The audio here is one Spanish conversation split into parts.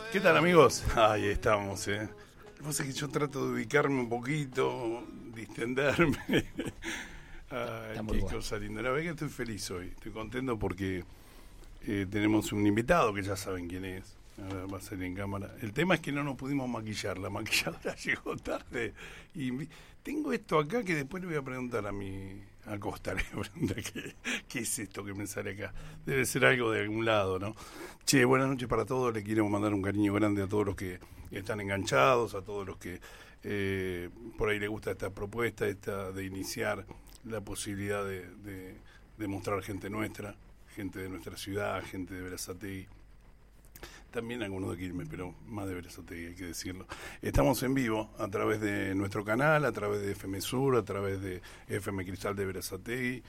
¿Qué tal, amigos? Ahí estamos, Lo que pasa es que yo trato de ubicarme un poquito, distenderme. Qué bueno. Cosa linda. La verdad que estoy feliz hoy, estoy contento porque tenemos un invitado que ya saben quién es. Ahora va a salir en cámara. El tema es que no nos pudimos maquillar, la maquilladora llegó tarde. Y tengo esto acá que después le voy a preguntar a Costa, le voy a preguntar qué es esto que me sale acá. Debe ser algo de algún lado, ¿no? Che, buenas noches para todos, le quiero mandar un cariño grande a todos los que están enganchados, a todos los que por ahí les gusta esta propuesta, esta de iniciar la posibilidad de mostrar gente nuestra, gente de nuestra ciudad, gente de Berazategui. También algunos de Quilmes, pero más de Berazategui, hay que decirlo. Estamos en vivo a través de nuestro canal, a través de FM Sur, a través de FM Cristal de Berazategui,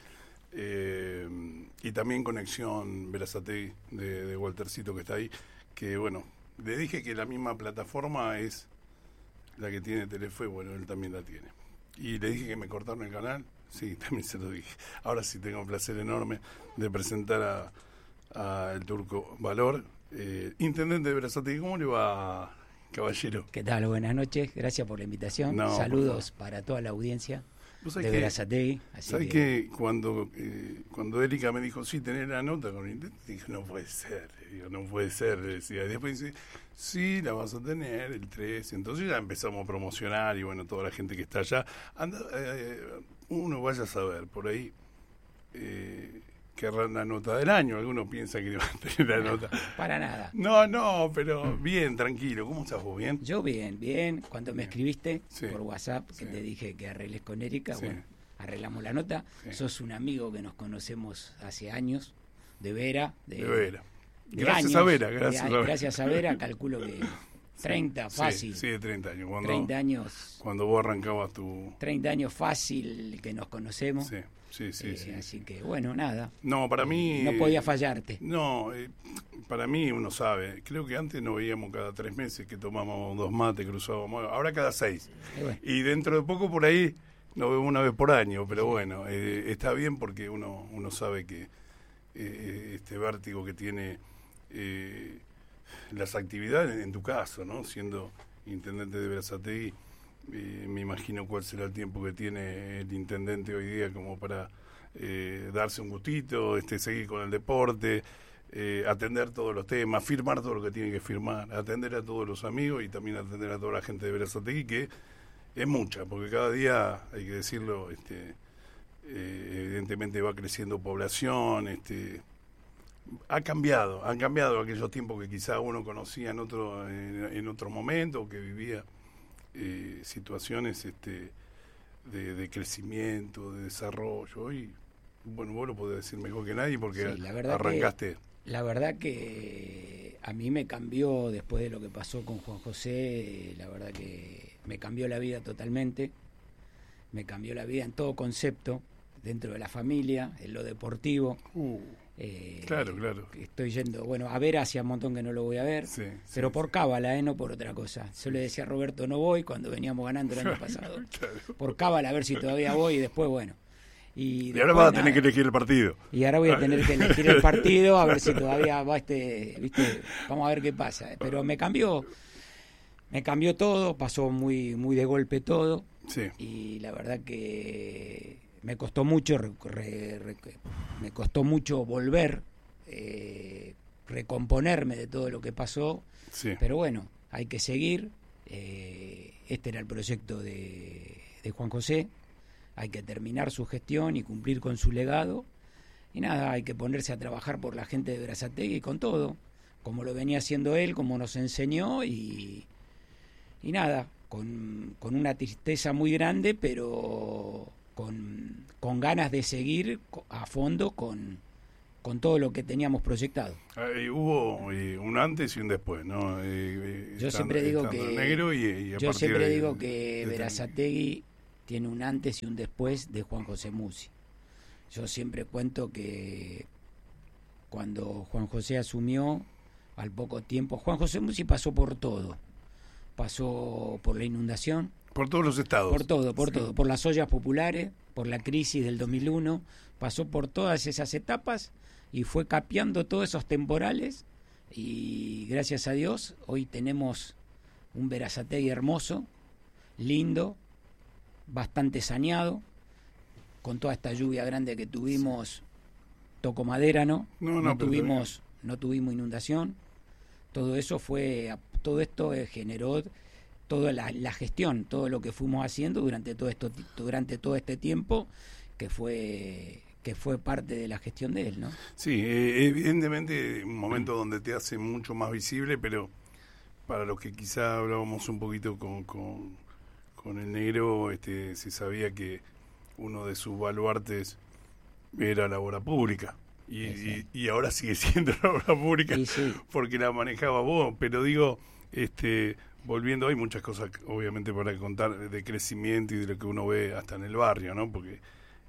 y también Conexión Berazategui de Waltercito, que está ahí, que bueno, le dije que la misma plataforma es la que tiene Telefe, bueno, él también la tiene. Y le dije que me cortaron el canal, sí, también se lo dije. Ahora sí tengo un placer enorme de presentar a el Turco Valor, intendente de Berazategui. ¿Cómo le va, caballero? ¿Qué tal? Buenas noches, gracias por la invitación. Saludos para toda la audiencia de Berazategui. ¿Sabes que cuando Erika me dijo, sí, tenés la nota con el intendente? Dije, no puede ser. Digo, no puede ser, le decía. Y después dice, sí, la vas a tener el 13. Entonces ya empezamos a promocionar y bueno, toda la gente que está allá. Uno vaya a saber, por ahí querrán la nota del año. Algunos piensan que van a tener la nota. Para nada. No, pero bien, tranquilo. ¿Cómo estás vos? ¿Bien? Yo bien. Cuando me escribiste por WhatsApp, que te dije que arregles con Erika, bueno, arreglamos la nota. Sos un amigo que nos conocemos hace años, de Vera. De Vera. Gracias a Vera. Gracias a Vera, calculo que 30, fácil. Sí, de 30 años. 30 años. Cuando vos arrancabas 30 años fácil que nos conocemos. Sí. Así que, bueno, nada. No, para mí... No podía fallarte. No, para mí uno sabe. Creo que antes nos veíamos cada 3 meses que tomábamos 2 mates, cruzábamos. Ahora cada 6. Y dentro de poco por ahí nos vemos una vez por año. Pero bueno, está bien porque uno sabe que este vértigo que tiene las actividades, en tu caso, ¿no? Siendo intendente de Berazategui, me imagino cuál será el tiempo que tiene el intendente hoy día como para darse un gustito, seguir con el deporte, atender todos los temas, firmar todo lo que tiene que firmar, atender a todos los amigos y también atender a toda la gente de Berazategui, que es mucha, porque cada día, hay que decirlo, evidentemente va creciendo población, han cambiado aquellos tiempos que quizá uno conocía en otro momento, que vivía situaciones de crecimiento, de desarrollo. Hoy, bueno, vos lo podés decir mejor que nadie porque arrancaste. La verdad que a mí me cambió después de lo que pasó con Juan José, la verdad que me cambió la vida totalmente, me cambió la vida en todo concepto, dentro de la familia, en lo deportivo. Claro. Estoy yendo, a ver, hacía un montón que no lo voy a ver, pero por cábala, no por otra cosa. Yo le decía a Roberto, no voy, cuando veníamos ganando el año pasado. Claro. Por cábala, a ver si todavía voy, y después, bueno. Y ahora vas a tener que elegir el partido. Y ahora voy a tener que elegir el partido, a ver si todavía va ¿viste? Vamos a ver qué pasa. Pero me cambió todo, pasó muy, muy de golpe todo. Sí. Y la verdad que me costó mucho volver, recomponerme de todo lo que pasó, pero bueno, hay que seguir. Este era el proyecto de Juan José, hay que terminar su gestión y cumplir con su legado, y nada, hay que ponerse a trabajar por la gente de Berazategui con todo, como lo venía haciendo él, como nos enseñó, y nada, con una tristeza muy grande, pero con ganas de seguir a fondo con todo lo que teníamos proyectado. Hubo un antes y un después, ¿no? Yo siempre digo que Berazategui tiene un antes y un después de Juan José Musi. Yo siempre cuento que cuando Juan José asumió, al poco tiempo, Juan José Musi pasó por todo. Pasó por la inundación, por todos los estados. Por todo, por las ollas populares, por la crisis del 2001, pasó por todas esas etapas y fue capeando todos esos temporales Y gracias a Dios, hoy tenemos un Berazategui hermoso, lindo, bastante saneado, con toda esta lluvia grande que tuvimos, toco madera, ¿no? No tuvimos inundación. Todo eso generó toda la gestión, todo lo que fuimos haciendo durante todo este tiempo, que fue parte de la gestión de él, ¿no? Sí, evidentemente un momento donde te hace mucho más visible, pero para los que quizá hablábamos un poquito con el negro, se sabía que uno de sus baluartes era la obra pública. Y ahora sigue siendo la obra pública, sí, porque la manejaba vos, pero digo, volviendo, hay muchas cosas obviamente para contar de crecimiento y de lo que uno ve hasta en el barrio, ¿no? Porque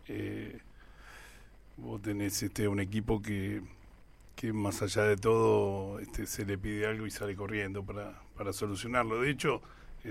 vos tenés un equipo que más allá de todo se le pide algo y sale corriendo para solucionarlo. De hecho,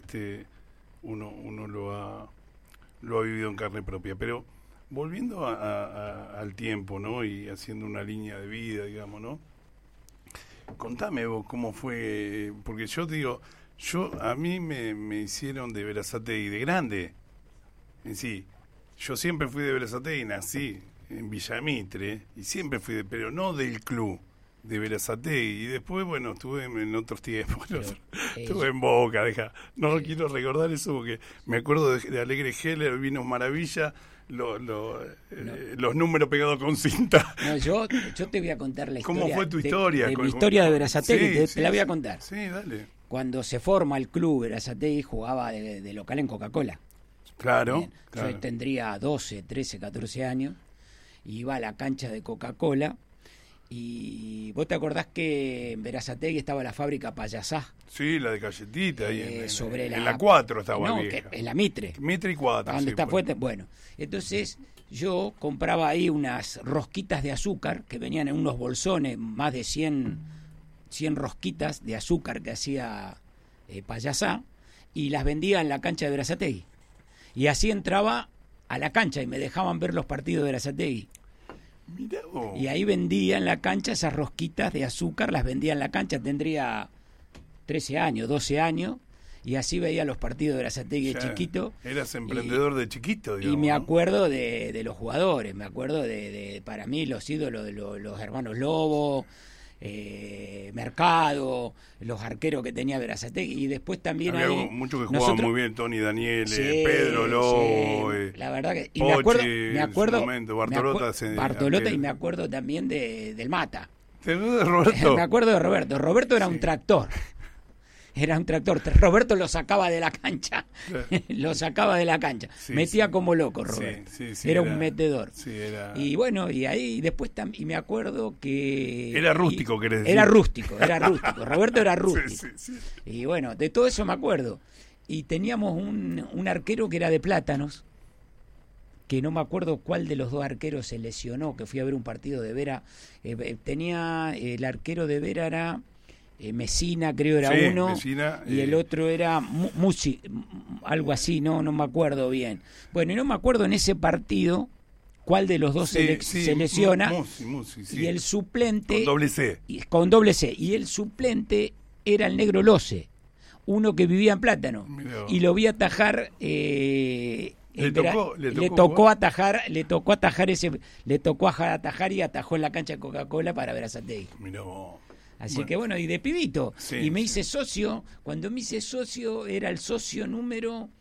uno lo ha vivido en carne propia, pero volviendo al tiempo, ¿no? Y haciendo una línea de vida, digamos, ¿no? Contame vos cómo fue, porque yo te digo, a mí me hicieron de Berazategui de grande. Sí, yo siempre fui de Berazategui, nací en Villa Mitre, y siempre fui pero no del club, de Berazategui. Y después, bueno, estuve en otros tiempos, estuve en Boca, no quiero recordar eso porque me acuerdo de Alegre Heller, Vinos Maravilla, los números pegados con cinta. No, yo te voy a contar la historia. ¿Cómo fue tu historia? Mi historia de Berazategui, te la voy a contar. Sí, dale. Cuando se forma el club, Berazategui jugaba de local en Coca-Cola. Claro. Yo tendría 12, 13, 14 años, y iba a la cancha de Coca-Cola. Y vos te acordás que en Berazategui estaba la fábrica Payasá. Sí, la de Galletita, ahí en la 4 estaba. No, en la Mitre. Mitre y 4. ¿Dónde está Fuente? Bueno, entonces yo compraba ahí unas rosquitas de azúcar que venían en unos bolsones, más de 100 rosquitas de azúcar que hacía Payasá, y las vendía en la cancha de Berazategui. Y así entraba a la cancha y me dejaban ver los partidos de Berazategui. Mirá vos. Y ahí vendía en la cancha esas rosquitas de azúcar, las vendía en la cancha, tendría 13 años, 12 años, y así veía los partidos de Berazategui de chiquito. Eras emprendedor de chiquito, digamos. Y me acuerdo de los jugadores, me acuerdo de para mí los ídolos de los hermanos Lobo, Mercado, los arqueros que tenía Berazategui, y después también había muchos que jugaban muy bien, Tony Daniel, Pedro Lobo, la verdad que y Pochi, me acuerdo Bartolota, y me acuerdo también del Mata. ¿Te acuerdas de Roberto? Me acuerdo de Roberto era un tractor. Roberto lo sacaba de la cancha. Lo sacaba de la cancha. Metía como loco, Roberto. Era un metedor. Y bueno, y ahí después y me acuerdo que... Era rústico, querés decir. Era rústico. Roberto era rústico. Y bueno, de todo eso me acuerdo. Y teníamos un arquero que era de Plátanos, que no me acuerdo cuál de los dos arqueros se lesionó, que fui a ver un partido de Vera. El arquero de Vera era... Mesina, creo era uno, Mesina, y el otro era Musi, algo así, no me acuerdo bien. Bueno, y no me acuerdo en ese partido cuál de los dos se lesiona, Musi, y el suplente... Con doble C. Y el suplente era el negro Lose, uno que vivía en Plátano. Mirá. Y lo vi atajar... le tocó atajar y atajó en la cancha de Coca-Cola para Berazategui. Mirá vos. Así que bueno, y de pibito. Y me hice socio. Cuando me hice socio, era el socio número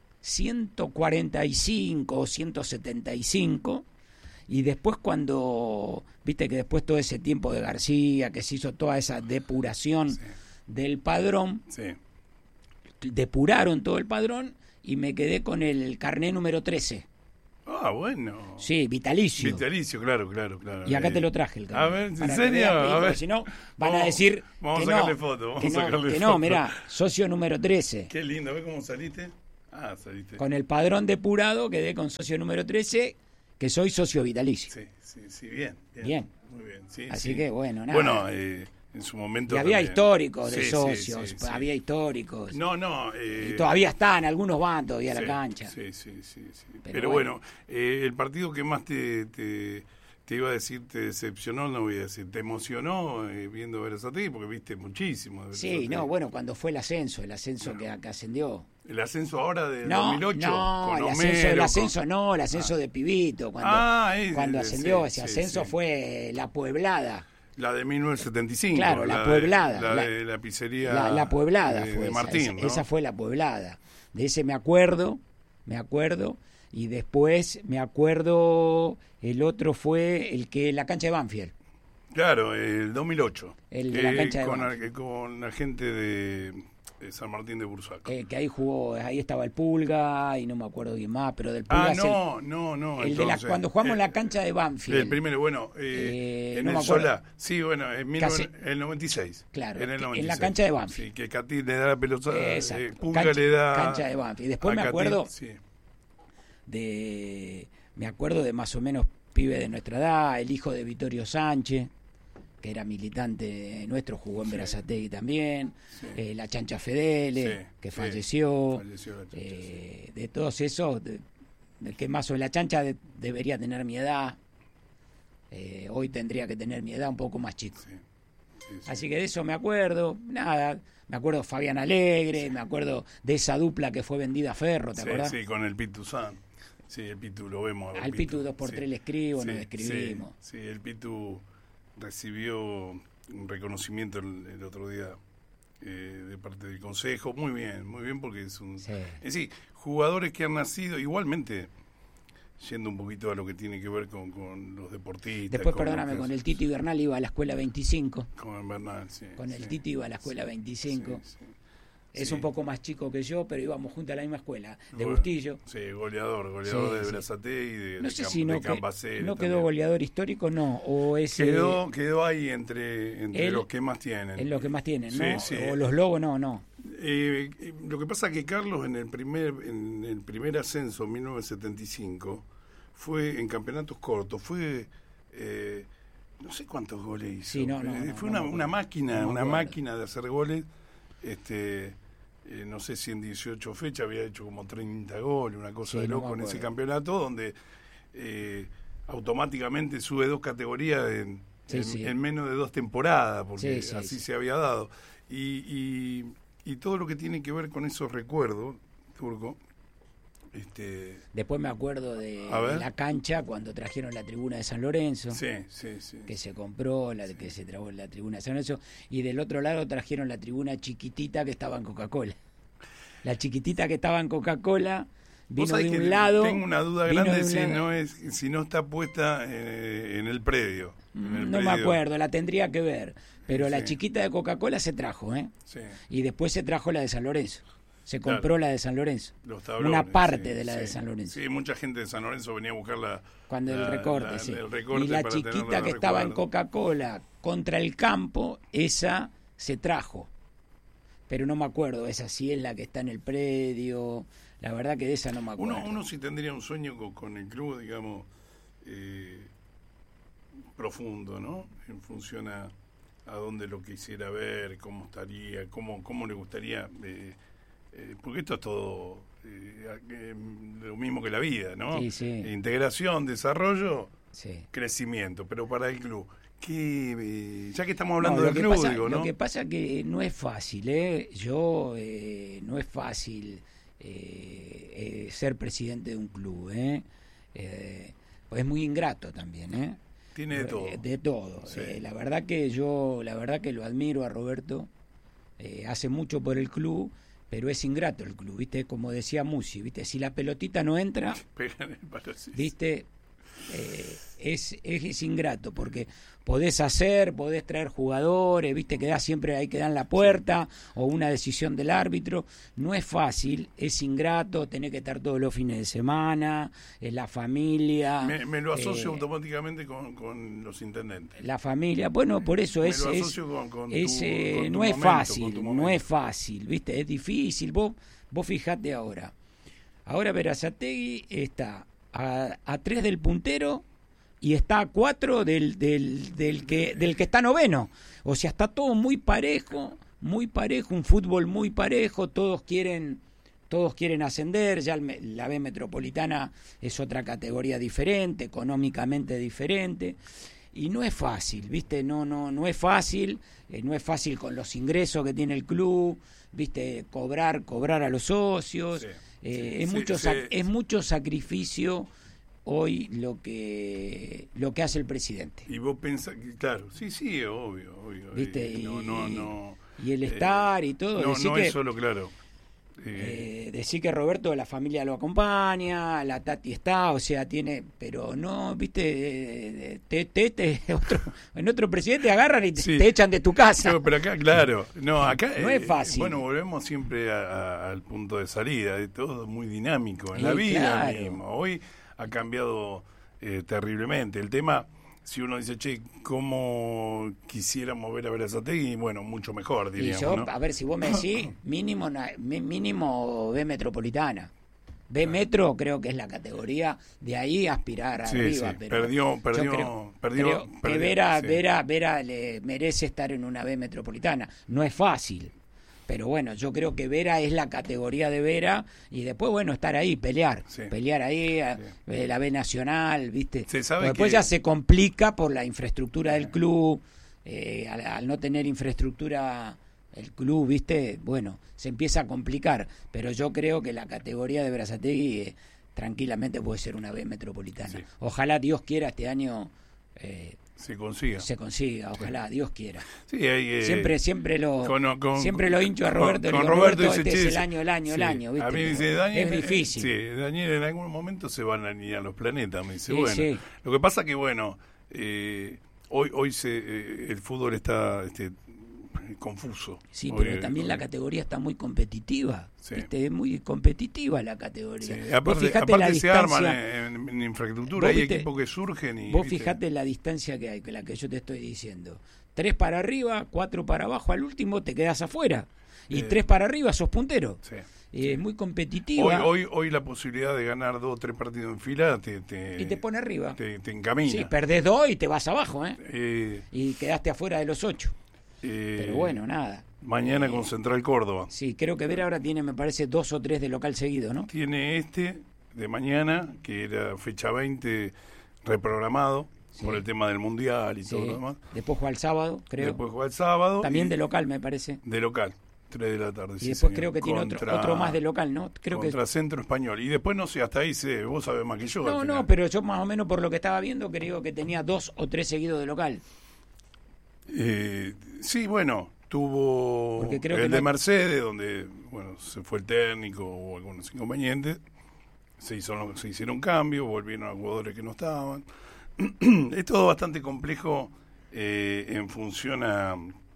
145 o 175. Y después cuando, viste que después todo ese tiempo de García, que se hizo toda esa depuración del padrón, depuraron todo el padrón y me quedé con el carné número 13. Ah, bueno. Sí, vitalicio. Vitalicio, claro. Y acá te lo traje el carnet. A ver, ¿en serio? A ver. Si no, van a decir vamos a sacarle foto. Que no, mirá, socio número 13. Qué lindo, ¿ves cómo saliste? Ah, saliste. Con el padrón depurado quedé con socio número 13, que soy socio vitalicio. Sí, bien. Muy bien, sí. Así que, bueno, nada. Bueno, en su momento... Y había también históricos de socios, había históricos. No. Y todavía están, algunos van todavía a la cancha. Sí. Pero bueno, el partido que más te te iba a decir, te decepcionó, no voy a decir, te emocionó viendo Berazategui, porque viste muchísimo de Sí, no, bueno, cuando fue el ascenso que ascendió. El ascenso ahora del 2008 no, con el ascenso de Pibito, cuando ascendió, ese ascenso fue la Pueblada. La de 1975. Claro, la Pueblada. De la pizzería. La Pueblada fue de Martín, ¿no? Esa fue la Pueblada. De ese me acuerdo. Y después me acuerdo, el otro fue la cancha de Banfield. Claro, el 2008. El de la cancha de Banfield. Con la gente de San Martín de Bursaco. Que ahí estaba el Pulga y no me acuerdo quién más, pero del Pulga. No. Entonces, cuando jugamos en la cancha de Banfield. El primero, bueno, en no el Solá. Sí, bueno, el 96. Claro, en el 96. En la cancha de Banfield. Sí, que Catí le da la pelota, Pulga le da... Cancha de Banfield. Y después me acuerdo de más o menos pibe de nuestra edad, el hijo de Vittorio Sánchez, que era militante nuestro, jugó en Berazategui también, la Chancha Fedele, que falleció, de todos esos, el que más o menos la Chancha debería tener mi edad, hoy tendría que tener mi edad un poco más chico. Así que de eso me acuerdo, me acuerdo Fabián Alegre, me acuerdo de esa dupla que fue vendida a Ferro, ¿te acordás? Sí, con el Pitu San. Sí, el Pitu lo vemos. Al Pitu 2x3 le escribo, nos escribimos. Sí, el Pitu recibió un reconocimiento el otro día de parte del Consejo. Muy bien, porque es un... Sí, jugadores que han nacido igualmente, yendo un poquito a lo que tiene que ver con los deportistas. Después, perdóname, con el Tito Bernal iba a la escuela 25. Con Bernal, sí. Con el Tito iba a la escuela 25. Sí. Es un poco más chico que yo, pero íbamos juntos a la misma escuela, de Bustillo. Sí, goleador de Berazategui y no sé si no Cambacero. ¿No quedó goleador histórico? No, o ese... Quedó ahí entre los que más tienen. En los que más tienen, ¿no? Sí. O los Lobos, no. Lo que pasa es que Carlos en el primer ascenso, en 1975, fue en campeonatos cortos, fue... no sé cuántos goles hizo. Sí, fue una máquina de hacer goles. No sé si en 18 fechas había hecho como 30 goles, una cosa de loco en ese campeonato, donde automáticamente sube 2 categorías en menos de 2 temporadas, porque así se había dado. Y todo lo que tiene que ver con esos recuerdos, Turco. Después me acuerdo de la cancha cuando trajeron la tribuna de San Lorenzo, que se compró, que se trajo la tribuna de San Lorenzo, y del otro lado trajeron la tribuna chiquitita que estaba en Coca-Cola. La chiquitita que estaba en Coca-Cola vino de un lado. Tengo una duda grande si no está puesta en el predio. No me acuerdo, la tendría que ver, pero la chiquita de Coca-Cola se trajo, y después se trajo la de San Lorenzo. Se compró la de San Lorenzo. Los tablones, una parte de la de San Lorenzo. Sí, mucha gente de San Lorenzo venía a buscarla. Cuando el recorte, y la chiquita que estaba en Coca-Cola contra el campo, esa se trajo. Pero no me acuerdo, esa sí es la que está en el predio. La verdad que de esa no me acuerdo. Uno sí tendría un sueño con el club, digamos, profundo, ¿no? En función a dónde lo quisiera ver, cómo estaría, cómo le gustaría... porque esto es todo lo mismo que la vida, ¿no? Sí. Integración, desarrollo, crecimiento, pero para el club. Ya que estamos hablando del club, ¿no? Lo que pasa que no es fácil, no es fácil ser presidente de un club, pues es muy ingrato también, Tiene de todo. De todo. Sí. La verdad que lo admiro a Roberto, hace mucho por el club. Pero es ingrato el club, ¿viste? Como decía Musi, ¿viste? Si la pelotita no entra, ¿viste? Es ingrato, porque podés traer jugadores, ¿viste? Siempre hay que dar la puerta, o una decisión del árbitro. No es fácil, es ingrato, tenés que estar todos los fines de semana, la familia. Me lo asocio automáticamente con los intendentes. La familia, bueno, por eso no es fácil, ¿viste? Es difícil. Vos fijate ahora. Ahora Berazategui está a 3 del puntero y está a 4 del que está noveno. O sea, está todo muy parejo, un fútbol muy parejo, todos quieren todos quieren ascender, ya la B Metropolitana es otra categoría diferente, económicamente diferente, y no es fácil, ¿viste? No es fácil, no es fácil con los ingresos que tiene el club, ¿viste? Cobrar a los socios, es mucho sacrificio hoy lo que hace el presidente. Y vos pensás que, claro, sí, obvio. ¿Viste? Y el estar y todo. No es solo, claro. Decir que Roberto de la familia lo acompaña, la Tati está, o sea, tiene, pero no, viste, en otro presidente agarran y te echan de tu casa. No, pero acá, claro, acá no es fácil. Bueno, volvemos siempre al punto de salida, de todo muy dinámico en la vida, claro. Mismo. Hoy ha cambiado terriblemente. El tema, si uno dice, che, ¿cómo quisiéramos ver a Berazategui? Bueno, mucho mejor, diríamos. Y yo, ¿no? a ver, si vos me decís, mínimo B Metropolitana. B Metro creo que es la categoría de ahí aspirar arriba. Sí. Pero perdió. Que Vera le merece estar en una B Metropolitana. No es fácil. Pero bueno, yo creo que Vera es la categoría de Vera y después, bueno, estar ahí, pelear ahí, la B Nacional, ¿viste? Después ya se complica por la infraestructura del club, al no tener infraestructura el club, ¿viste? Bueno, se empieza a complicar, pero yo creo que la categoría de Berazategui tranquilamente puede ser una B Metropolitana. Ojalá Dios quiera este año... Se consiga, ojalá, Dios quiera. Sí, siempre lo hincho a Roberto. Con Roberto dice, este es el año, ¿viste? A mí dice, Daniel, es difícil. Sí, Daniel, en algún momento se van a alinear los planetas, me dice. Lo que pasa que, bueno, hoy el fútbol está confuso. Sí, pero también la categoría está muy competitiva. Es muy competitiva la categoría. Sí. Aparte se arman en infraestructura, hay equipos que surgen y... Vos fijate la distancia que hay, que la que yo te estoy diciendo. 3 para arriba, 4 para abajo, al último te quedás afuera. Y 3 para arriba sos puntero. Es muy competitiva. Hoy la posibilidad de ganar 2 o 3 partidos en fila y te pone arriba. Te encamina. Sí, perdés 2 y te vas abajo, y quedaste afuera de los 8. Pero bueno, nada. Mañana con Central Córdoba. Sí, creo que Vera ahora tiene, me parece, 2 o 3 de local seguido, ¿no? Tiene de mañana, que era fecha 20, reprogramado por el tema del Mundial y todo lo demás. Después juega el sábado, creo. Después juega el sábado. También de local, me parece. De local, 3 de la tarde. Y después creo que tiene otro más de local, ¿no? Contra Centro Español. Y después, no sé, hasta ahí vos sabés más que yo. No, pero yo más o menos por lo que estaba viendo, creo que tenía 2 o 3 seguidos de local. Sí, bueno, tuvo el de Mercedes, donde se fue el técnico, hubo algunos inconvenientes, se hicieron cambios, volvieron a jugadores que no estaban. Es todo bastante complejo en función a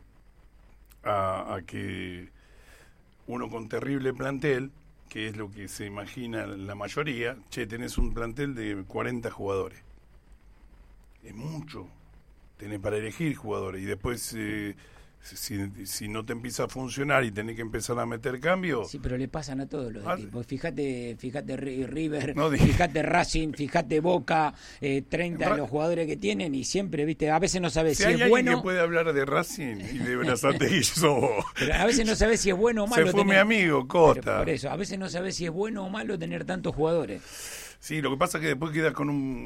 que uno con terrible plantel, que es lo que se imagina la mayoría, tenés un plantel de 40 jugadores. Es mucho. Tenés para elegir jugadores y después si no te empieza a funcionar y tenés que empezar a meter cambios. Sí, pero le pasan a todos los equipos. Fíjate River, fíjate Racing, fíjate Boca, 30 los jugadores que tienen y siempre, viste, a veces no sabes si es bueno. Si hay alguien que puede hablar de Racing y de Berazategui, pero a veces no sabes si es bueno o malo. Se fue mi amigo Costa. Por eso, a veces no sabes si es bueno o malo tener tantos jugadores. Sí, lo que pasa es que después quedás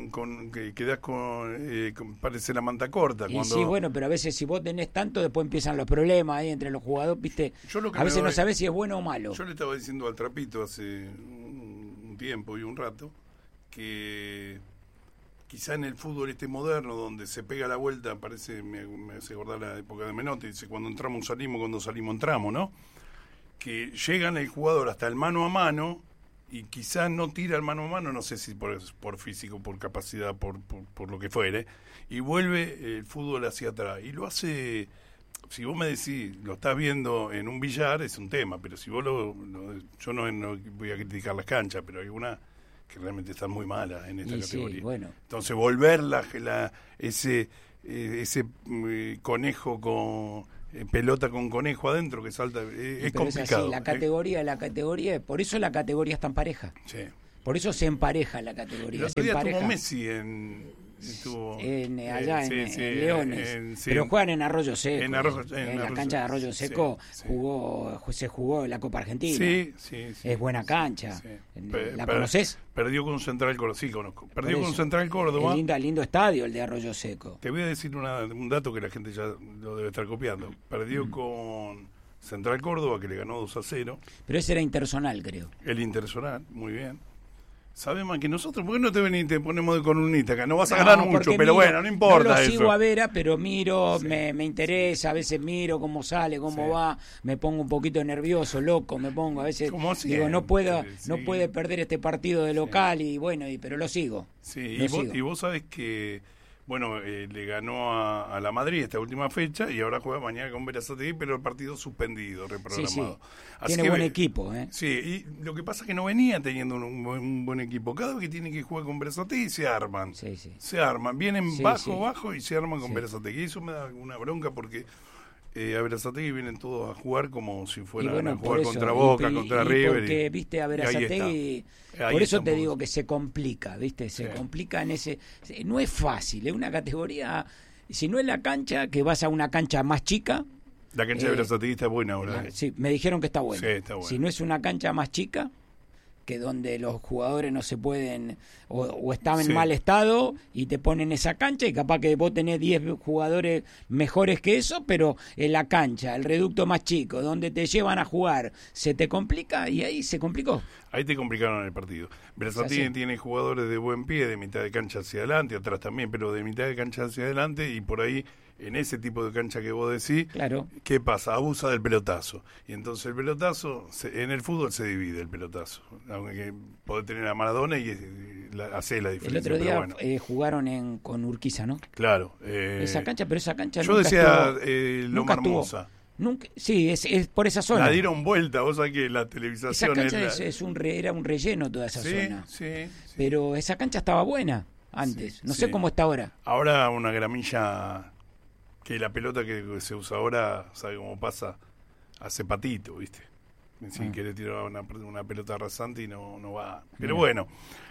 parece la manta corta. Y sí, bueno, pero a veces si vos tenés tanto, después empiezan los problemas ahí entre los jugadores, ¿viste? A veces no sabés si es bueno o malo. Yo le estaba diciendo al Trapito hace un tiempo y un rato que quizá en el fútbol moderno, donde se pega la vuelta, me hace acordar la época de Menotti, dice, cuando entramos salimos, cuando salimos entramos, ¿no? Que llegan el jugador hasta el mano a mano y quizás no tira el mano a mano, no sé si por físico, por capacidad, por lo que fuere, y vuelve el fútbol hacia atrás. Y lo hace, si vos me decís, lo estás viendo en un billar, es un tema, pero si vos yo no voy a criticar las canchas, pero hay una que realmente están muy malas en esta categoría. Sí, bueno. Entonces volver ese conejo con... pelota con conejo adentro que salta, es complicado. Es así, la categoría, por eso la categoría es tan pareja. Sí. Por eso se empareja la categoría. El otro día tuvo Messi en estuvo allá en Leones, pero juegan en Arroyo Seco. En la cancha de Arroyo Seco se jugó la Copa Argentina. Sí. Es buena cancha. Sí. ¿La conoces? Perdió con Central Córdoba, sí conozco. Perdió con Central Córdoba. Lindo estadio el de Arroyo Seco. Te voy a decir un dato que la gente ya lo debe estar copiando. Perdió con Central Córdoba, que le ganó 2-0. Pero ese era Interzonal, creo. El Interzonal, muy bien. Sabemos que nosotros, ¿por qué no te venís y te ponemos de columnista acá? No vas a ganar mucho, pero bueno, no importa. No lo eso. Sigo a Vera, pero miro, me interesa, a veces miro cómo sale, cómo va, me pongo un poquito nervioso, loco, me pongo, a veces digo, no puede perder este partido de local y bueno, pero lo sigo. Sí, y vos sabés que, bueno, le ganó a la Madrid esta última fecha y ahora juega mañana con Berazategui, pero el partido suspendido, reprogramado. Así tiene buen equipo, ¿eh? Sí, y lo que pasa es que no venía teniendo un buen equipo. Cada vez que tiene que jugar con Berazategui se arman. Se arman. Vienen bajo y se arman con Berazategui. Y eso me da una bronca porque a Berazategui vienen todos a jugar como si fueran a jugar contra Boca, contra River. Porque, viste, a Berazategui... Por eso te digo que se complica, ¿viste? Se complica en ese... No es fácil, es una categoría... Si no es la cancha, que vas a una cancha más chica... La cancha de Berazategui está buena ahora. Sí, me dijeron que está buena. Sí, está buena. Si no es una cancha más chica, que donde los jugadores no se pueden... O están en mal estado y te ponen esa cancha y capaz que vos tenés 10 jugadores mejores que eso, pero en la cancha, el reducto más chico, donde te llevan a jugar, se te complica y ahí se complicó. Ahí te complicaron el partido. Berazategui tiene jugadores de buen pie, de mitad de cancha hacia adelante, atrás también, pero de mitad de cancha hacia adelante y por ahí, en ese tipo de cancha que vos decís, claro. ¿Qué pasa? Abusa del pelotazo. Y entonces el pelotazo, en el fútbol se divide el pelotazo. Aunque podés tener a Maradona y hace la diferencia. El otro día jugaron con Urquiza, ¿no? Claro. Esa cancha, pero esa cancha yo decía Loma Hermosa. Nunca, sí, es por esa zona. La dieron vuelta, vos sabés que la televisación... Esa cancha era un relleno toda esa zona. Sí. Pero esa cancha estaba buena antes. No sé cómo está ahora. Ahora una gramilla que la pelota que se usa ahora, ¿sabe cómo pasa? Hace patito, ¿viste? Si quiere tirar una pelota rasante y no va. Pero bueno,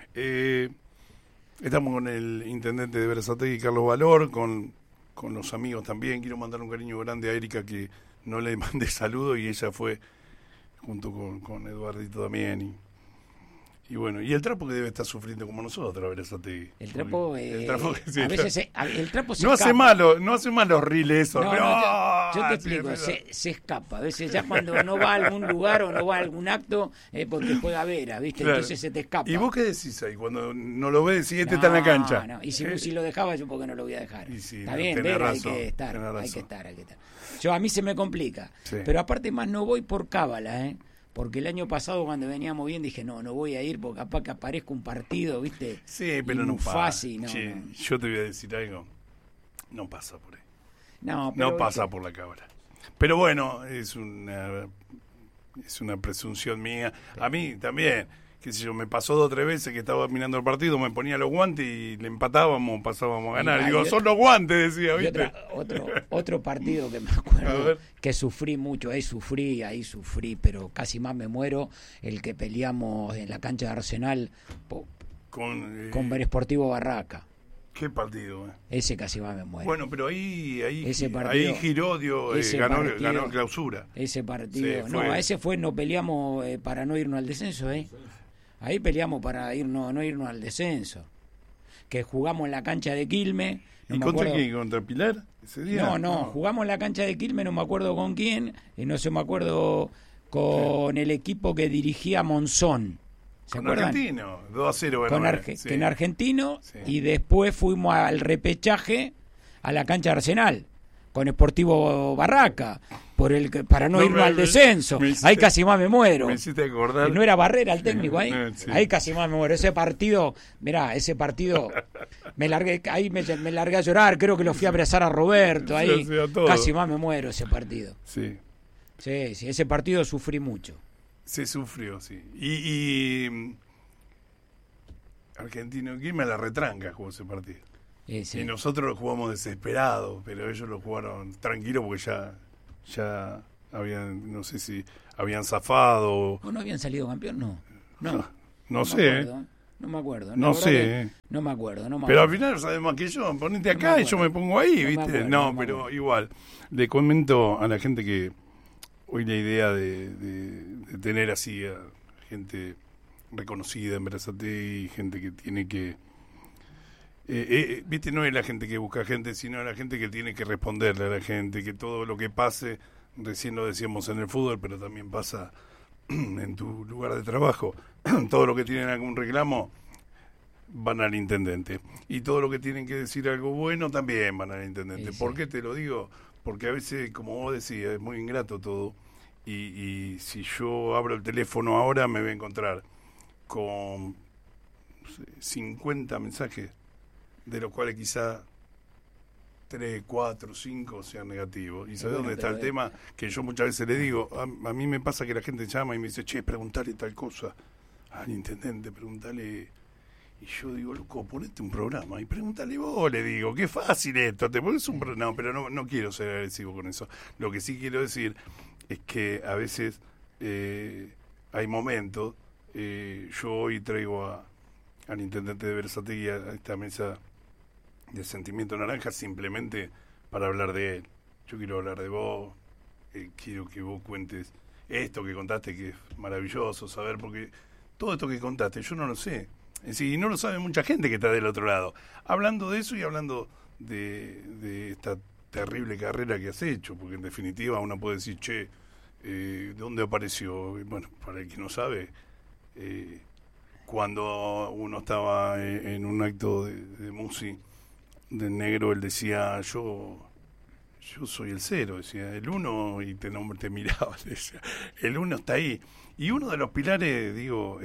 estamos con el intendente de Berazategui, Carlos Valor, con los amigos también. Quiero mandar un cariño grande a Erika, que no le mandé saludo y ella fue junto con Eduardito también y bueno, y el trapo que debe estar sufriendo como nosotros, Berazategui. El trapo a veces el trapo se no escapa. No hace malos riles eso. Yo te explico, se escapa. A veces ya cuando no va a algún lugar o no va a algún acto porque juega Vera, ¿viste? Claro. Entonces se te escapa. ¿Y vos qué decís ahí cuando no lo ves y está en la cancha? No. Y si lo dejaba, yo porque no lo voy a dejar. Está bien, Vera, razón, hay que estar. Yo a mí se me complica. Sí. Pero aparte más no voy por cábala, Porque el año pasado cuando veníamos bien dije, no voy a ir porque capaz que aparezca un partido, ¿viste? Sí, pero no pasa. Fácil, no. Yo te voy a decir algo, no pasa por ahí. No pasa por la cámara. Pero bueno, es una presunción mía. A mí también, qué sé yo, me pasó 2 o 3 veces que estaba mirando el partido, me ponía los guantes y le empatábamos, pasábamos a ganar. Digo, son los guantes, decía, ¿viste? Otro partido que me acuerdo que sufrí mucho, ahí sufrí, pero casi más me muero, el que peleamos en la cancha de Arsenal con Sportivo Barraca. ¿Qué partido? Ese casi más me muero. Bueno, pero ahí Girodio ganó clausura. Ese partido. Sí, no peleamos para no irnos al descenso, Ahí peleamos para no irnos al descenso. Que jugamos en la cancha de Quilmes. ¿Y contra quién? ¿Contra Pilar? ¿Ese día? No, jugamos en la cancha de Quilmes, no me acuerdo con quién, no se me acuerdo con el equipo que dirigía Monzón. Con Argentino, 2-0. En Argentino, y después fuimos al repechaje a la cancha de Arsenal, con Sportivo Barraca, para no irnos al descenso. Ahí casi más me muero. Me hiciste acordar. No era Barrera el técnico ahí. Sí. Ahí casi más me muero. Ese partido me largué a llorar, creo que lo fui a abrazar a Roberto ahí. Casi más me muero ese partido. Sí, ese partido sufrí mucho. Se sufrió, sí. Y Argentino Quilmes a la retranca jugó ese partido. Sí. Y nosotros lo jugamos desesperados, pero ellos lo jugaron tranquilo porque ya habían, no sé si habían zafado. ¿O no habían salido campeón? No sé. No me acuerdo. No sé. No me acuerdo. Pero al final sabes más que yo. Ponete acá y yo me pongo ahí, ¿viste? Pero igual. Le comento a la gente que hoy la idea de tener así a gente reconocida en Berazategui, gente que tiene que... ¿viste? No es la gente que busca gente, sino la gente que tiene que responderle a la gente, que todo lo que pase, recién lo decíamos en el fútbol, pero también pasa en tu lugar de trabajo, todo lo que tienen algún reclamo van al intendente, y todo lo que tienen que decir algo bueno también van al intendente. Sí. ¿Por qué te lo digo? Porque a veces, como vos decías, es muy ingrato todo, y si yo abro el teléfono ahora me voy a encontrar con 50 mensajes, de los cuales quizá 3, 4, 5 sean negativos. ¿Y sabes dónde está el tema? Que yo muchas veces le digo, a mí me pasa que la gente llama y me dice, che, preguntale tal cosa al intendente, preguntale. Y yo digo, loco, ponete un programa y preguntale vos, le digo, qué fácil esto, te pones un programa. No, pero no quiero ser agresivo con eso. Lo que sí quiero decir es que a veces hay momentos, yo hoy traigo al intendente de Berazategui a esta mesa de Sentimiento Naranja simplemente para hablar de él. Yo quiero hablar de vos, quiero que vos cuentes esto que contaste, que es maravilloso saber, porque todo esto que contaste yo no lo sé. Y no lo sabe mucha gente que está del otro lado. Hablando de eso y hablando de esta terrible carrera que has hecho, porque en definitiva uno puede decir, che, ¿dónde apareció? Bueno, para el que no sabe, cuando uno estaba en un acto de Musi, del Negro, él decía, yo soy el 0, decía, el 1, y te miraba, decía, el 1 está ahí. Y uno de los pilares, digo,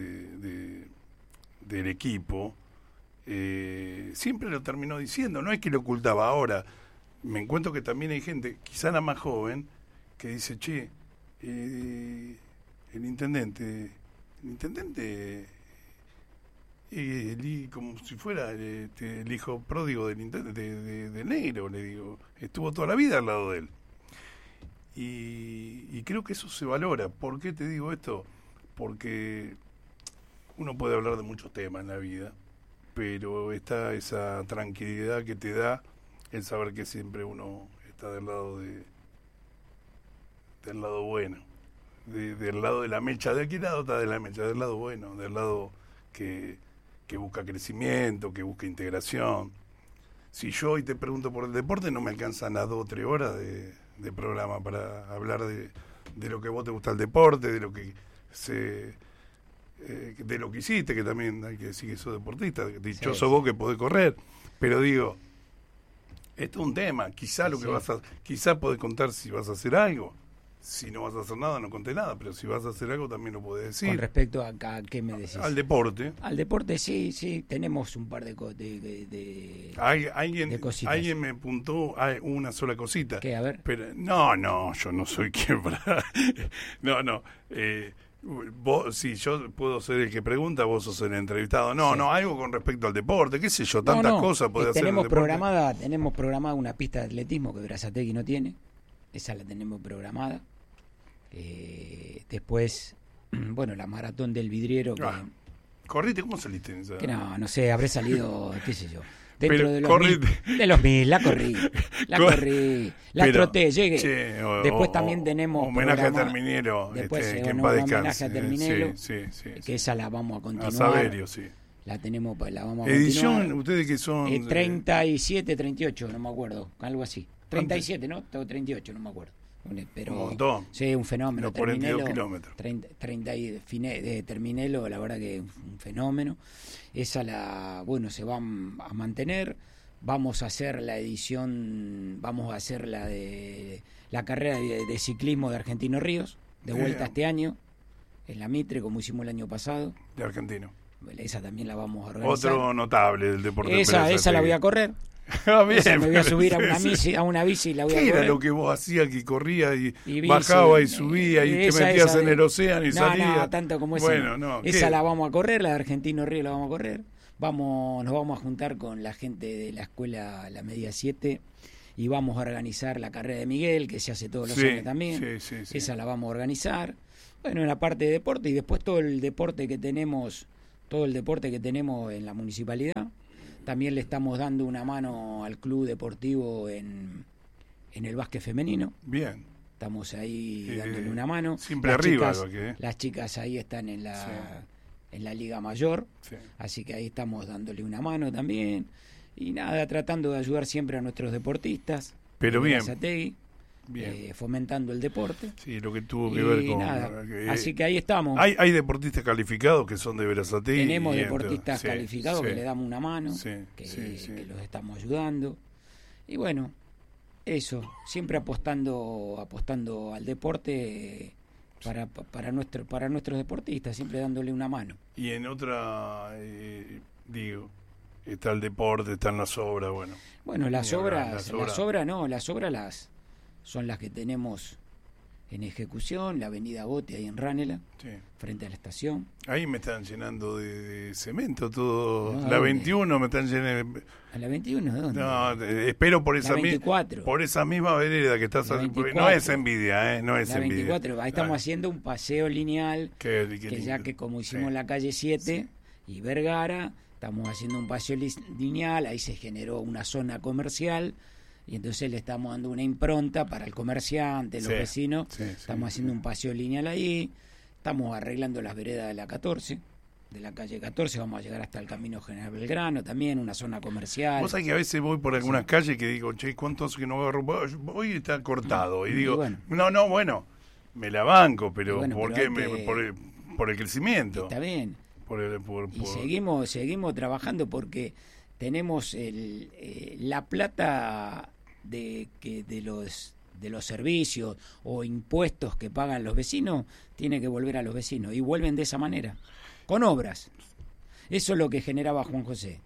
del equipo, siempre lo terminó diciendo, no es que lo ocultaba. Ahora, me encuentro que también hay gente, quizá la más joven, que dice, che, el intendente, como si fuera el hijo pródigo del intendente, de Negro, le digo, estuvo toda la vida al lado de él. Y creo que eso se valora. ¿Por qué te digo esto? Porque uno puede hablar de muchos temas en la vida, pero está esa tranquilidad que te da el saber que siempre uno está del lado bueno, del lado de la mecha. ¿De qué lado está de la mecha? Del lado bueno, del lado que busca crecimiento, que busca integración. Si yo hoy te pregunto por el deporte, no me alcanzan las 2 o 3 horas de programa para hablar de lo que vos te gusta el deporte, de lo que de lo que hiciste, que también hay que decir que sos deportista, dichoso sí. Vos que podés correr, pero digo, esto es un tema, quizá lo que quizá podés contar si vas a hacer algo. Si no vas a hacer nada, no conté nada, pero si vas a hacer algo también lo podés decir. Con respecto a ¿qué me decís? Al deporte. Al deporte, sí, tenemos un par de cositas. Alguien me apuntó una sola cosita. ¿Qué? A ver. Pero, no, yo no soy quien para... no. Vos, si yo puedo ser el que pregunta, vos sos el entrevistado. No, algo con respecto al deporte, qué sé yo, tantas cosas podés hacer. Tenemos programada una pista de atletismo que Berazategui no tiene. Esa la tenemos programada. Después, bueno, la maratón del vidriero. ¿Corriste? ¿Cómo saliste en esa? Que no sé, habré salido, qué sé yo. Dentro de los 1000, la corrí, troté, llegué. Después también tenemos homenaje a Terminero, que en paz descanse. Homenaje a Terminero, sí. Que esa la vamos a continuar. A Saverio, sí. La vamos a edición, continuar. ¿Ustedes que son? 37, 38, no me acuerdo, algo así. 37, ¿no? 38, no me acuerdo. Pero, un montón. Sí, un fenómeno. Los 42 kilómetros. 30 de Terminelo, la verdad que es un fenómeno. Esa se va a mantener. Vamos a hacer la de la carrera de ciclismo de Argentino Ríos, de vuelta este año, en la Mitre, como hicimos el año pasado. De Argentino. Esa también la vamos a organizar. Otro notable del deporte. Esa la voy a correr. Bien, me voy a subir a una bici y la voy a correr. ¿Qué era lo que vos hacías, que corría y bajaba y subía y te metías en el océano y salías? No, tanto como eso. Esa la vamos a correr, la de Argentino Río la vamos a correr. Nos vamos a juntar con la gente de la escuela La Media 7 y vamos a organizar la carrera de Miguel, que se hace todos los años también. Sí. Esa la vamos a organizar. Bueno, en la parte de deporte, y después todo el deporte que tenemos todo el deporte que tenemos en la municipalidad. También le estamos dando una mano al club deportivo en el básquet femenino. Bien. Estamos ahí dándole una mano. Siempre arriba. Las chicas ahí están en la Liga Mayor, así que ahí estamos dándole una mano también. Y nada, tratando de ayudar siempre a nuestros deportistas. Pero bien. Fomentando el deporte. Sí, lo que tuvo que ver con... Nada, así que ahí estamos. Hay deportistas calificados que son de Berazategui. Tenemos deportistas calificados que le damos una mano, que los estamos ayudando. Y bueno, eso, siempre apostando al deporte para nuestros deportistas, siempre dándole una mano. Y en otra, está el deporte, están las obras, bueno. Bueno, las obras son las que tenemos en ejecución, la avenida Bote ahí en Ranela, frente a la estación. Ahí me están llenando de cemento todo. No, la 21 me están llenando. ¿A la 21 dónde? No, espero por esa misma vereda que estás haciendo. No es envidia, no es envidia. 24, ahí estamos haciendo un paseo lineal, que ya que como hicimos la calle 7 y Vergara, estamos haciendo un paseo lineal, ahí se generó una zona comercial. Y entonces le estamos dando una impronta para el comerciante, los vecinos. Estamos haciendo un paseo lineal ahí. Estamos arreglando las veredas de la 14, de la calle 14. Vamos a llegar hasta el Camino General Belgrano también, una zona comercial. Vos sabés que a veces voy por algunas calles que digo, che, ¿cuánto hace que no agarro? Hoy está cortado. Y digo, bueno, me la banco, pero ¿por qué? Por el crecimiento. Está bien. Y seguimos trabajando porque tenemos la plata de los servicios o impuestos que pagan los vecinos, tiene que volver a los vecinos, y vuelven de esa manera, con obras. Eso es lo que generaba Juan José.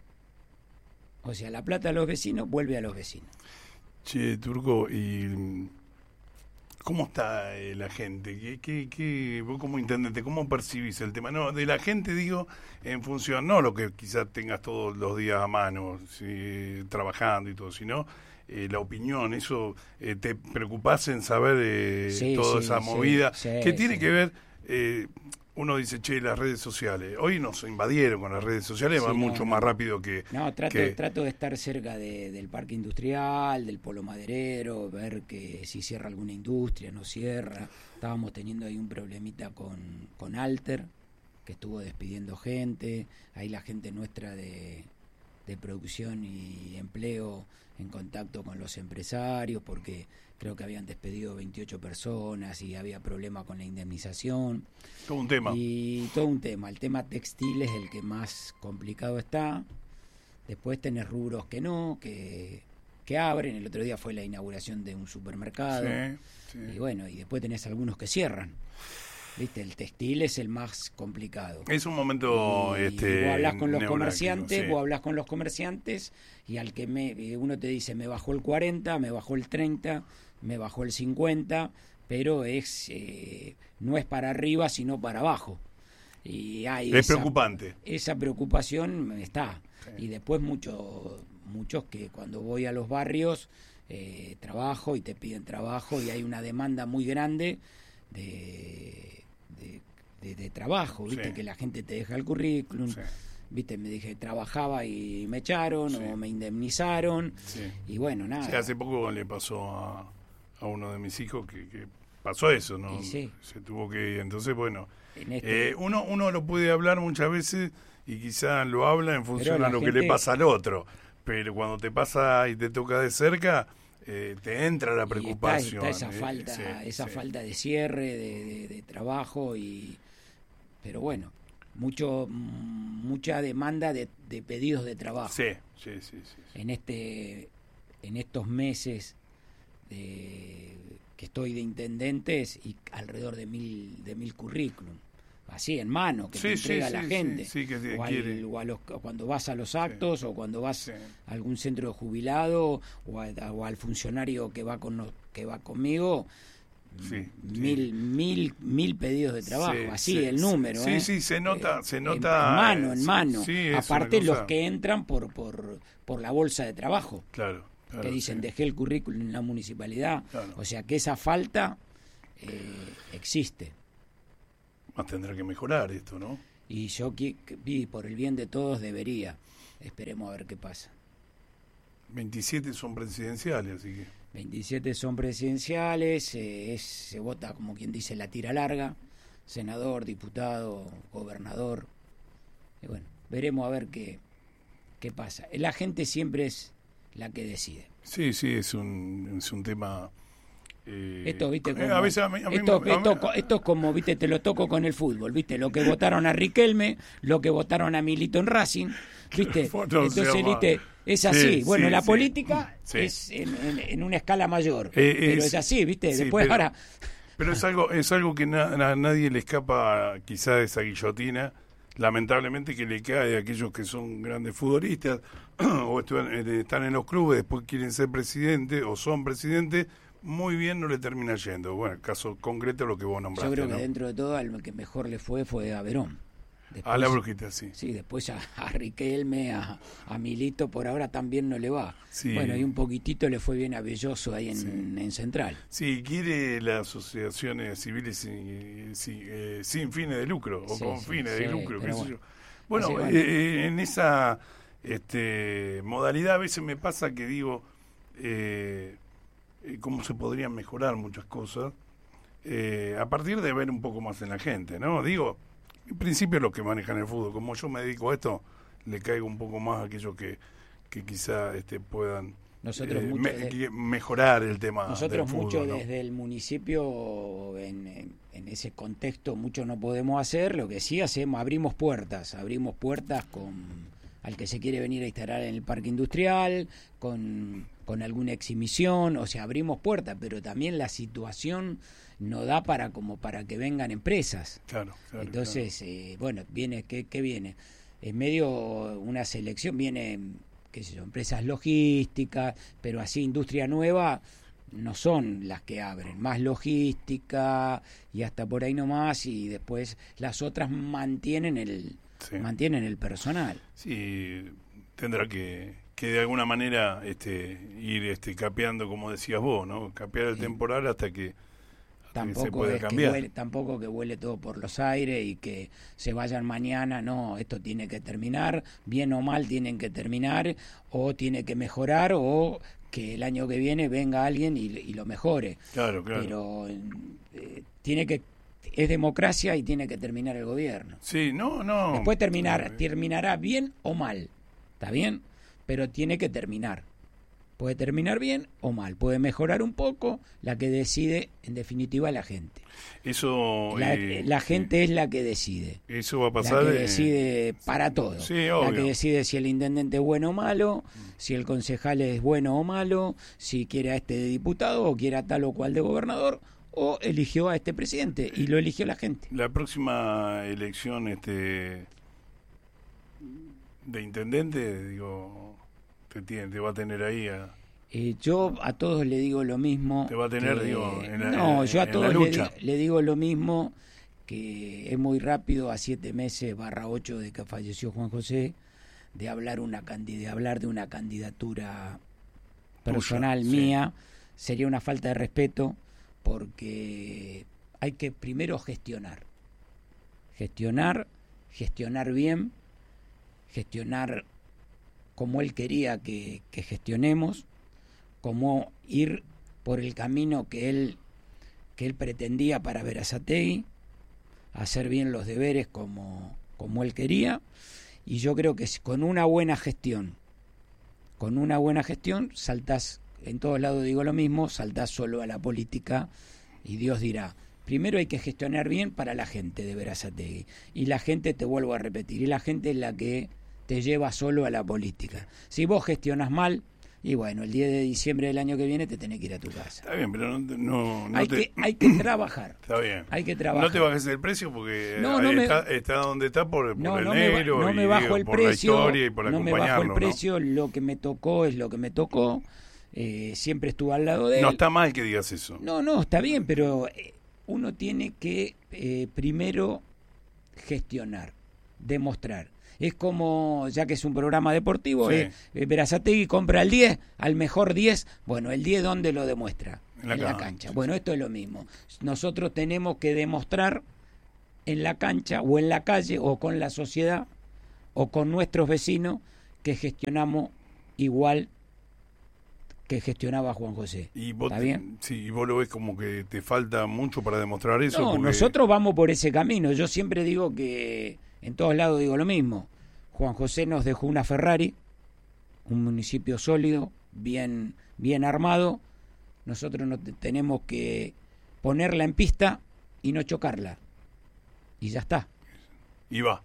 O sea, la plata de los vecinos vuelve a los vecinos. Che, Turco, ¿y cómo está la gente? Vos como intendente, ¿cómo percibís el tema? No, de la gente digo, en función, no lo que quizás tengas todos los días a mano, trabajando y todo, sino la opinión. Eso, ¿te preocupás en saber toda esa movida? ¿Qué tiene que ver? Uno dice, che, las redes sociales. Hoy nos invadieron con las redes sociales, van mucho más rápido que... No, trato de estar cerca del parque industrial, del polo maderero, ver que si cierra alguna industria, no cierra. Estábamos teniendo ahí un problemita con Alter, que estuvo despidiendo gente. Ahí la gente nuestra de producción y empleo en contacto con los empresarios, porque creo que habían despedido 28 personas y había problema con la indemnización. Todo un tema. Y todo un tema. El tema textil es el que más complicado está. Después tenés rubros que abren. El otro día fue la inauguración de un supermercado. Y bueno, y después tenés algunos que cierran. ¿Viste? El textil es el más complicado. Es un momento vos hablas con los comerciantes, y al que uno te dice, me bajó el 40, me bajó el 30, me bajó el 50, pero no es para arriba, sino para abajo. Y es preocupante. Esa preocupación está. Y después muchos que cuando voy a los barrios trabajo y te piden trabajo, y hay una demanda muy grande de trabajo, ¿viste? Que la gente te deja el currículum, ¿viste? Me dije, trabajaba y me echaron o me indemnizaron, y bueno, nada. Sí, hace poco le pasó a uno de mis hijos que pasó eso, ¿no? Se tuvo que ir. Entonces, bueno, uno lo puede hablar muchas veces y quizás lo habla en función a lo que le pasa al otro, pero cuando te pasa y te toca de cerca, te entra la preocupación. Está esa falta de cierre, de trabajo, pero bueno, mucha demanda de pedidos de trabajo. Sí. En estos meses que estoy de intendentes, y alrededor de 1000 currículum así en mano que te entrega la gente, cuando vas a los actos, o cuando vas a algún centro de jubilado, o al funcionario que va conmigo, 1000 pedidos de trabajo, el número. Se nota en mano. Aparte los que entran por la bolsa de trabajo. Claro, que dicen, dejé el currículum en la municipalidad. O sea que esa falta existe. Más tendrá que mejorar esto, ¿no? Y yo vi por el bien de todos debería. Esperemos a ver qué pasa. 27 son presidenciales, así que... 27 son presidenciales, se vota como quien dice la tira larga, senador, diputado, gobernador. Y bueno, veremos a ver qué pasa. La gente siempre es la que decide. Sí, es un tema... Esto, viste, como, esto es como, viste, te lo toco con el fútbol, viste, lo que votaron a Riquelme, lo que votaron a Milito en Racing, viste, entonces, viste, es así. Bueno, la política es en una escala mayor, pero es así, viste, después ahora... Pero es algo que a nadie le escapa, quizás, esa guillotina, lamentablemente, que le cae a aquellos que son grandes futbolistas o están en los clubes, después quieren ser presidente o son presidentes. Muy bien, no le termina yendo. Bueno, el caso concreto lo que vos nombraste. Yo creo que dentro de todo, al que mejor le fue a Verón. Después, a la Brujita, sí. Sí, después a Riquelme, a Milito, por ahora también no le va. Sí. Bueno, y un poquitito le fue bien a Belloso ahí en Central. Sí, quiere las asociaciones civiles sin fines de lucro, o con fines de lucro, qué sé yo. Bueno, en esa modalidad a veces me pasa que digo... cómo se podrían mejorar muchas cosas a partir de ver un poco más en la gente, ¿no? Digo, en principio los que manejan el fútbol, como yo me dedico a esto, le caigo un poco más a aquellos que quizá puedan mejorar el tema nosotros del fútbol. Mucho ¿no? Desde el municipio en ese contexto mucho no podemos hacer, lo que sí hacemos, abrimos puertas al que se quiere venir a instalar en el parque industrial, con alguna exhibición, o sea, abrimos puertas, pero también la situación no da para que vengan empresas. Claro. Entonces, bueno, ¿qué viene? En medio una selección, viene, qué sé yo, empresas logísticas, pero así industria nueva no son las que abren, más logística y hasta por ahí nomás, y después las otras mantienen el personal. Sí, tendrá que de alguna manera ir capeando, como decías vos, ¿no? Capear el temporal hasta que se pueda cambiar. Tampoco que vuele todo por los aires y que se vayan mañana, no, esto tiene que terminar, bien o mal tienen que terminar, o tiene que mejorar, o que el año que viene venga alguien y lo mejore. Claro. Pero es democracia y tiene que terminar el gobierno. Sí, no. Después terminará bien o mal, ¿está bien? Pero tiene que terminar. Puede terminar bien o mal, puede mejorar un poco, la que decide, en definitiva, la gente. Eso la gente es la que decide. Eso va a pasar. La que decide para todo. Sí, obvio. La que decide si el intendente es bueno o malo, si el concejal es bueno o malo, si quiere a este de diputado o quiere a tal o cual de gobernador, o eligió a este presidente y lo eligió la gente. La próxima elección de intendente, digo, te va a tener ahí yo a todos le digo lo mismo. Te va a tener, yo a todos le digo lo mismo, que es muy rápido, a 7 meses /8 de que falleció Juan José, de hablar de una candidatura personal mía, sería una falta de respeto, porque hay que primero gestionar bien, gestionar como él quería que gestionemos, como ir por el camino que él pretendía para Berazategui, hacer bien los deberes como él quería, y yo creo que con una buena gestión saltás, en todos lados digo lo mismo, saltás solo a la política y Dios dirá. Primero hay que gestionar bien para la gente de Berazategui, y la gente, te vuelvo a repetir, y la gente es la que te lleva solo a la política. Si vos gestionas mal, y bueno, el 10 de diciembre del año que viene te tenés que ir a tu casa. Está bien, pero hay que trabajar. Está bien. Hay que trabajar. No te bajes el precio porque está donde está por el negro. No me bajo el precio. Por la historia y por no me bajo el precio, ¿no? Lo que me tocó es lo que me tocó. Siempre estuve al lado de él. No está mal que digas eso. No, está bien, pero uno tiene que primero gestionar, demostrar. Es como, ya que es un programa deportivo, Berazategui compra el 10, al mejor 10. Bueno, el 10, ¿dónde lo demuestra? En la cancha. Bueno, esto es lo mismo. Nosotros tenemos que demostrar en la cancha o en la calle o con la sociedad o con nuestros vecinos que gestionamos igual que gestionaba Juan José. ¿Y vos, ¿Está bien? Sí, y vos lo ves como que te falta mucho para demostrar eso? No, porque... nosotros vamos por ese camino. Yo siempre digo que, en todos lados digo lo mismo. Juan José nos dejó una Ferrari, un municipio sólido, bien armado. Nosotros no tenemos que ponerla en pista y no chocarla. Y ya está. Y va.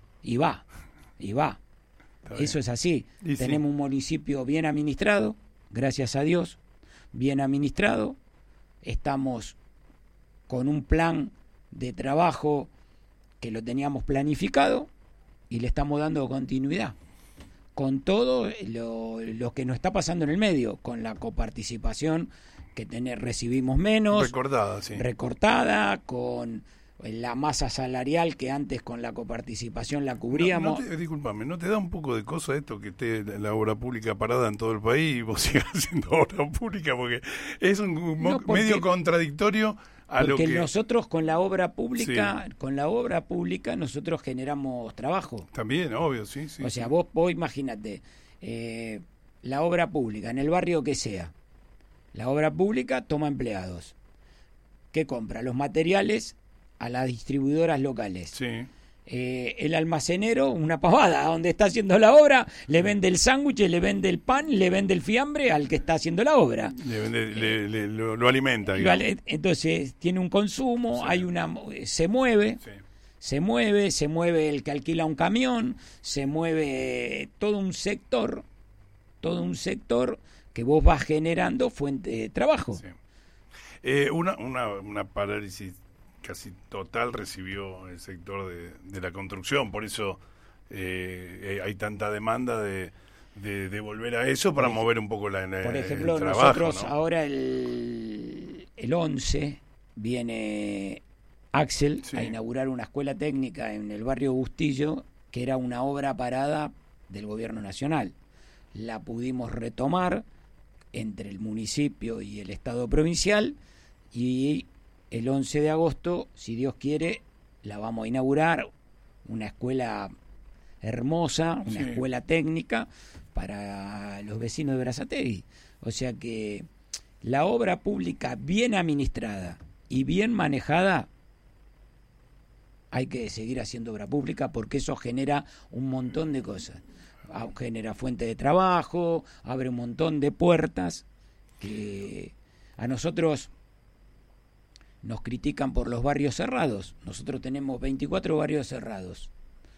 Eso es así. Tenemos un municipio bien administrado, gracias a Dios, bien administrado. Estamos con un plan de trabajo que lo teníamos planificado y le estamos dando continuidad. Con todo lo que nos está pasando en el medio, con la coparticipación que recibimos menos, recortada, con la masa salarial que antes con la coparticipación la cubríamos. Disculpame, ¿no te da un poco de cosa esto que esté la obra pública parada en todo el país y vos sigas haciendo obra pública? Porque es medio contradictorio a lo que... Porque nosotros con la obra pública, nosotros generamos trabajo. También, obvio, sí. O sea, vos imagínate, la obra pública, en el barrio que sea, la obra pública toma empleados. ¿Qué compra? Los materiales a las distribuidoras locales. Sí. El almacenero, una pavada, donde está haciendo la obra, le vende el sándwich, le vende el pan, le vende el fiambre al que está haciendo la obra. Lo alimenta. Entonces tiene un consumo, se mueve el que alquila un camión, se mueve todo un sector que vos vas generando fuente de trabajo. Sí. Una parálisis casi total recibió el sector de la construcción, por eso hay tanta demanda de volver a eso para mover un poco por ejemplo, el trabajo, nosotros, ¿no? Ahora el 11 viene Axel a inaugurar una escuela técnica en el barrio Bustillo, que era una obra parada del gobierno nacional. La pudimos retomar entre el municipio y el Estado provincial y el 11 de agosto, si Dios quiere, la vamos a inaugurar, una escuela hermosa, una escuela técnica para los vecinos de Berazategui. O sea que la obra pública bien administrada y bien manejada, hay que seguir haciendo obra pública porque eso genera un montón de cosas. Genera fuente de trabajo, abre un montón de puertas que a nosotros nos critican por los barrios cerrados. Nosotros tenemos 24 barrios cerrados.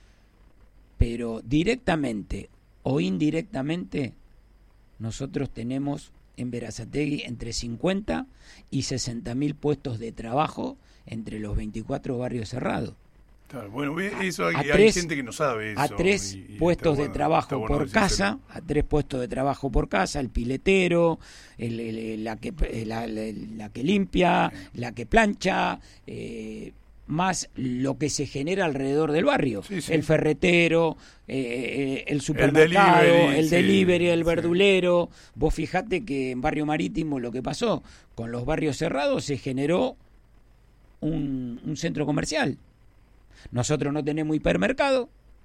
Pero directamente o indirectamente nosotros tenemos en Berazategui entre 50 y 60.000 puestos de trabajo entre los 24 barrios cerrados. Claro, bueno, eso hay gente que no sabe eso. A 3 puestos de trabajo por casa, a 3 puestos de trabajo por casa, el piletero, la que limpia, la que plancha, más lo que se genera alrededor del barrio. El ferretero, el supermercado, el delivery, el verdulero. Vos fijate que en Barrio Marítimo lo que pasó, con los barrios cerrados se generó un centro comercial. Nosotros no tenemos hipermercado.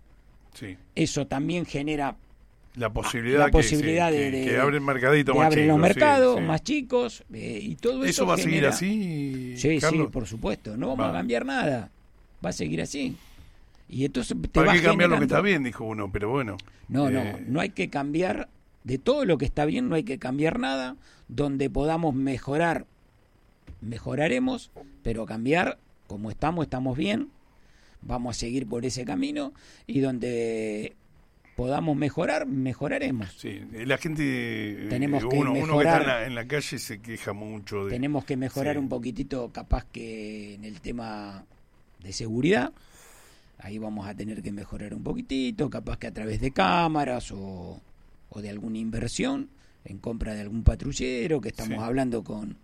Eso también genera la posibilidad que abren mercaditos más chicos. Abren los mercados más chicos y todo eso. ¿Eso va a seguir así? Sí, por supuesto. No vamos a cambiar nada. Va a seguir así. Y entonces hay que cambiar lo que está bien, dijo uno, pero bueno. No hay que cambiar. De todo lo que está bien no hay que cambiar nada. Donde podamos mejorar, mejoraremos, pero cambiar, como estamos bien. Vamos a seguir por ese camino y donde podamos mejorar, mejoraremos. Sí, la gente, tenemos que uno mejorar, que está en la calle se queja mucho. Tenemos que mejorar un poquitito, capaz que en el tema de seguridad, ahí vamos a tener que mejorar un poquitito, capaz que a través de cámaras o de alguna inversión en compra de algún patrullero, que estamos hablando con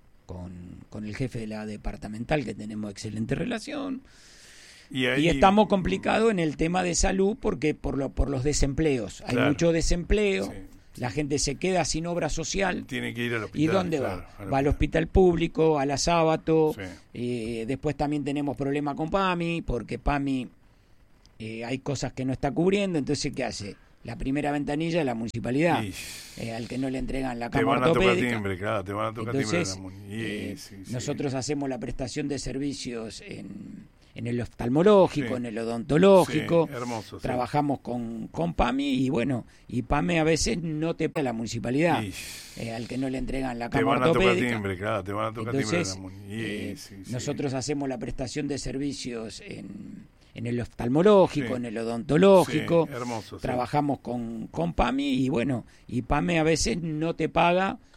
el jefe de la departamental, que tenemos excelente relación. Y estamos complicados en el tema de salud porque por los desempleos. Hay mucho desempleo. la gente se queda sin obra social. Tiene que ir al hospital. ¿Y dónde va? Va al hospital público, a la Sábato. Después también tenemos problema con PAMI, porque PAMI hay cosas que no está cubriendo. Entonces, ¿qué hace? La primera ventanilla de la municipalidad, al que no le entregan la cama ortopédica. Te van a tocar Entonces, timbre. Nosotros hacemos la prestación de servicios en el oftalmológico, en el odontológico, trabajamos con PAMI y bueno, y PAMI a veces no te paga la municipalidad, al que no le entregan la cama ortopédica. Te van a tocar Entonces, timbre. nosotros hacemos la prestación de servicios en el oftalmológico, en el odontológico, trabajamos con PAMI y bueno, y PAMI a veces no te paga